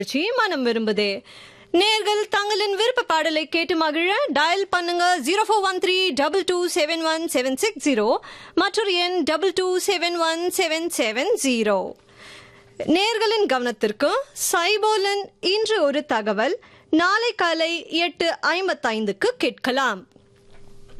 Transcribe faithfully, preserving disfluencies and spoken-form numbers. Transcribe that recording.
நிகழ்ச்சி மனம் விரும்புதே. நேர்கள் தங்களின் விருப்ப பாடலை கேட்டு மகிழ டயல் பண்ணுங்க zero four one three double two seven one seven six zero மற்றொரு எண் double two seven one seven seven zero. நேர்களின் கவனத்திற்கு சைபோலன் இன்று ஒரு தகவல் நாளை காலை எட்டு ஐம்பத்தைந்துக்கு கேட்கலாம்.